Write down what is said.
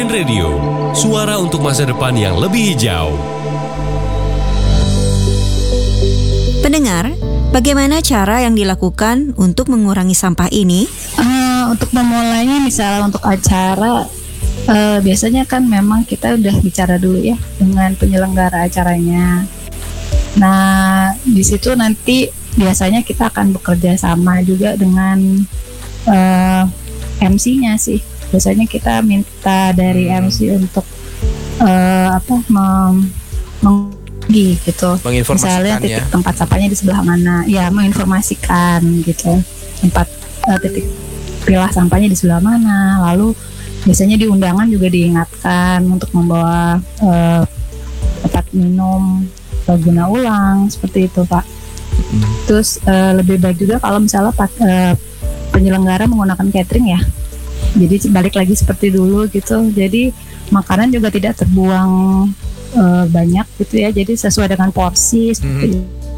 Green Radio, suara untuk masa depan yang lebih hijau. Pendengar, bagaimana cara yang dilakukan untuk mengurangi sampah ini? Untuk memulainya, misalnya untuk acara, biasanya kan memang kita udah bicara dulu ya dengan penyelenggara acaranya. Nah, di situ nanti biasanya kita akan bekerja sama juga dengan MC-nya sih. Biasanya kita minta dari MC untuk gitu. Misalnya titik tempat sampahnya di sebelah mana, ya menginformasikan gitu. Tempat titik pilah sampahnya di sebelah mana. Lalu biasanya di undangan juga diingatkan untuk membawa tempat minum guna ulang seperti itu, Pak. Terus lebih baik juga kalau misalnya penyelenggara menggunakan catering ya. Jadi balik lagi seperti dulu gitu. Jadi makanan juga tidak terbuang banyak gitu ya. Jadi sesuai dengan porsi seperti itu.